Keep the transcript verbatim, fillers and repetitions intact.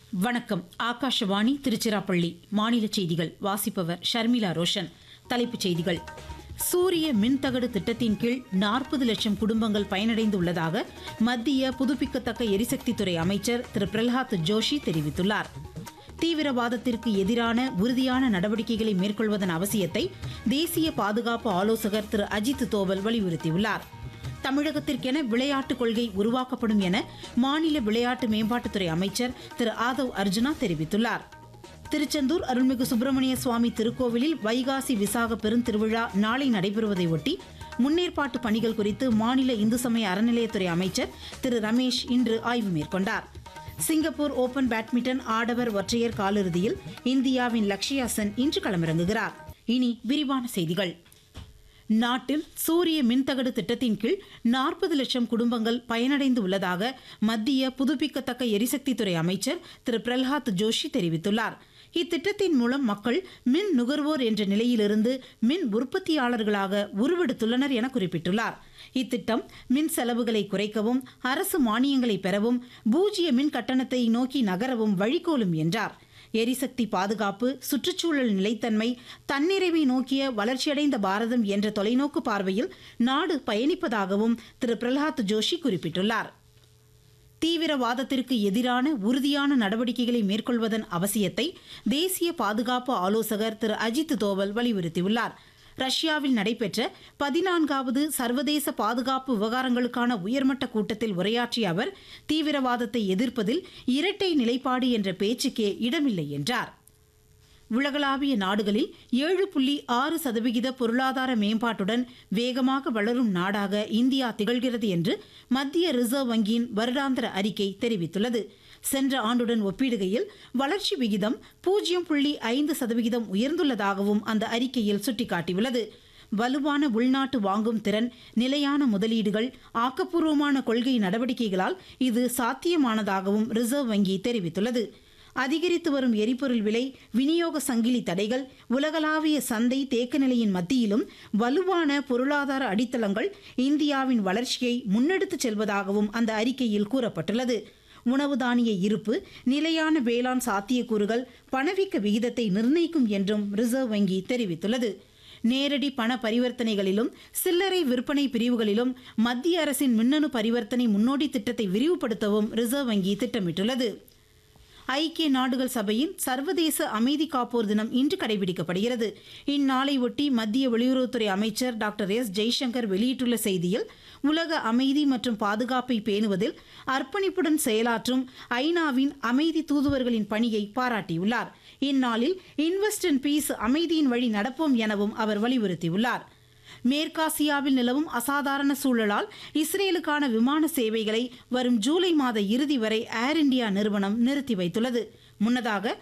வணக்கம். ஆகாஷவாணி திருச்சிராப்பள்ளி. மாநில செய்திகள் வாசிப்பவர் ஷர்மிளா ரோஷன். தலைப்புச் செய்திகள். சூரிய மின்தகடு திட்டத்தின் கீழ் நாற்பது லட்சம் குடும்பங்கள் பயனடைந்துள்ளதாக மத்திய புதுப்பிக்கத்தக்க எரிசக்தித்துறை அமைச்சர் திரு பிரல்ஹாத் ஜோஷி தெரிவித்துள்ளார். தீவிரவாதத்திற்கு எதிரான உறுதியான நடவடிக்கைகளை மேற்கொள்வதன் அவசியத்தை தேசிய பாதுகாப்பு ஆலோசகர் திரு அஜித் தோவல் வலியுறுத்தியுள்ளார். தமிழகத்திற்கென விளையாட்டுக் கொள்கை உருவாக்கப்படும் என மாநில விளையாட்டு மேம்பாட்டுத்துறை அமைச்சர் திரு ஆதவ் அர்ஜுனா தெரிவித்துள்ளார். திருச்செந்தூர் அருள்மிகு சுப்பிரமணிய சுவாமி திருக்கோவிலில் வைகாசி விசாக பெருந்திருவிழா நாளை நடைபெறுவதை ஒட்டி முன்னேற்பாட்டு பணிகள் குறித்து மாநில இந்து சமய அறநிலையத்துறை அமைச்சர் திரு ரமேஷ் இன்று ஆய்வு மேற்கொண்டார். சிங்கப்பூர் ஓபன் பேட்மிண்டன் ஆடவர் ஒற்றையர் காலிறுதியில் இந்தியாவின் லக்ஷயா சென் இன்று களமிறங்குகிறார். இனி விரிவான செய்திகள். நாட்டில் சூரிய மின்தகடு திட்டத்தின் கீழ் நாற்பது லட்சம் குடும்பங்கள் பயனடைந்து உள்ளதாக மத்திய புதுப்பிக்கத்தக்க எரிசக்தித்துறை அமைச்சர் திரு பிரல்ஹாத் ஜோஷி தெரிவித்துள்ளார். இத்திட்டத்தின் மூலம் மக்கள் மின் நுகர்வோர் என்ற நிலையிலிருந்து மின் உற்பத்தியாளர்களாக உருவெடுத்துள்ளனர் என குறிப்பிட்டுள்ளார். இத்திட்டம் மின் செலவுகளை குறைக்கவும் அரசு மானியங்களை பெறவும் பூஜ்ய மின் கட்டணத்தை நோக்கி நகரவும் வழிகோலும் என்றார். எரிசக்தி பாதுகாப்பு, சுற்றுச்சூழல் நிலைத்தன்மை, தன்னிறைவை நோக்கிய வளர்ச்சியடைந்த பாரதம் என்ற தொலைநோக்கு பார்வையில் நாடு பயணிப்பதாகவும் திரு பிரல்ஹாத் ஜோஷி குறிப்பிட்டுள்ளார். தீவிரவாதத்திற்கு எதிரான உறுதியான நடவடிக்கைகளை மேற்கொள்வதன் அவசியத்தை தேசிய பாதுகாப்பு ஆலோசகர் திரு அஜித் தோவல் வலியுறுத்தியுள்ளார். ரஷ்யாவில் நடைபெற்ற பதினான்காவது சர்வதேச பாதுகாப்பு விவகாரங்களுக்கான உயர்மட்ட கூட்டத்தில் உரையாற்றிய அவர் தீவிரவாதத்தை எதிர்ப்பதில் இரட்டை நிலைப்பாடு என்ற பேச்சுக்கே இடமில்லை என்றார். உலகளாவிய நாடுகளில் ஏழு புள்ளி ஆறு சதவிகித பொருளாதார மேம்பாட்டுடன் வேகமாக வளரும் நாடாக இந்தியா திகழ்கிறது என்று மத்திய ரிசர்வ் வங்கியின் வருடாந்திர அறிக்கை தெரிவித்துள்ளது. சென்ற ஆண்டுடன் ஒப்பிடுகையில் வளர்ச்சி விகிதம் பூஜ்ஜியம் புள்ளி ஐந்து சதவிகிதம் உயர்ந்துள்ளதாகவும் அந்த அறிக்கையில் சுட்டிக்காட்டியுள்ளது. வலுவான உள்நாட்டு வாங்கும் திறன், நிலையான முதலீடுகள், ஆக்கப்பூர்வமான கொள்கை நடவடிக்கைகளால் இது சாத்தியமானதாகவும் ரிசர்வ் வங்கி தெரிவித்துள்ளது. அதிகரித்து வரும் எரிபொருள் விலை, விநியோக சங்கிலி தடைகள், உலகளாவிய சந்தை தேக்க நிலையின் மத்தியிலும் வலுவான பொருளாதார அடித்தளங்கள் இந்தியாவின் வளர்ச்சியை முன்னெடுத்துச் செல்வதாகவும் அந்த அறிக்கையில் கூறப்பட்டுள்ளது. உணவு தானிய இருப்பு, நிலையான வேளாண் சாத்தியக்கூறுகள் பணவீக்க விகிதத்தை நிர்ணயிக்கும் என்றும் ரிசர்வ் வங்கி தெரிவித்துள்ளது. நேரடி பண பரிவர்த்தனைகளிலும் சில்லறை விற்பனை பிரிவுகளிலும் மத்திய அரசின் மின்னணு பரிவர்த்தனை முன்னோடி திட்டத்தை விரிவுபடுத்தவும் ரிசர்வ் வங்கி திட்டமிட்டுள்ளது. ஐக்கிய நாடுகள் சபையின் சர்வதேச அமைதி காப்போர் தினம் இன்று கடைபிடிக்கப்படுகிறது. இந்நாளை ஒட்டி மத்திய வெளியுறவுத்துறை அமைச்சர் டாக்டர் எஸ் ஜெய்சங்கர் வெளியிட்டுள்ள செய்தியில் உலக அமைதி மற்றும் பாதுகாப்பை பேணுவதில் அர்ப்பணிப்புடன் செயலாற்றும் ஐநாவின் அமைதி தூதுவர்களின் பணியை பாராட்டியுள்ளார். இந்நாளில் இன்வெஸ்ட் இன் பீஸ், அமைதியின் வழி நடப்போம் எனவும் அவர் வலியுறுத்தியுள்ளார். மேற்காசியாவில் நிலவும் அசாதாரண சூழலால் இஸ்ரேலுக்கான விமான சேவைகளை வரும் ஜூலை மாத இறுதி வரை ஏர் இண்டியா நிறுவனம் நிறுத்தி வைத்துள்ளது. முன்னதாக